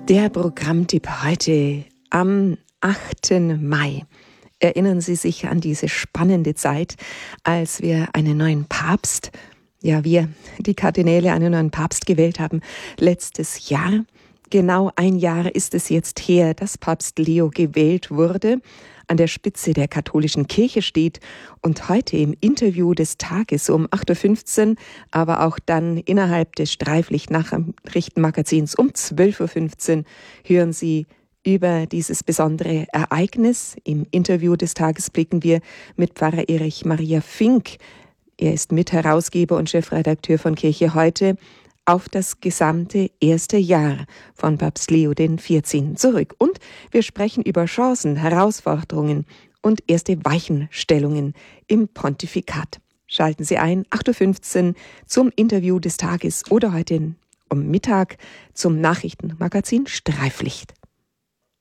Der Programmtipp heute am 8. Mai. Erinnern Sie sich an diese spannende Zeit, als wir einen neuen Papst, wir, die Kardinäle, einen neuen Papst gewählt haben, letztes Jahr. Genau ein Jahr ist es jetzt her, dass Papst Leo gewählt wurde, an der Spitze der katholischen Kirche steht und heute im Interview des Tages um 8.15 Uhr, aber auch dann innerhalb des Streiflicht-Nachrichtenmagazins um 12.15 Uhr hören Sie über dieses besondere Ereignis. Im Interview des Tages blicken wir mit Pfarrer Erich Maria Fink, er ist Mitherausgeber und Chefredakteur von Kirche heute, auf das gesamte erste Jahr von Papst Leo XIV. Zurück. Und wir sprechen über Chancen, Herausforderungen und erste Weichenstellungen im Pontifikat. Schalten Sie ein, 8.15 Uhr zum Interview des Tages oder heute um Mittag zum Nachrichtenmagazin Streiflicht.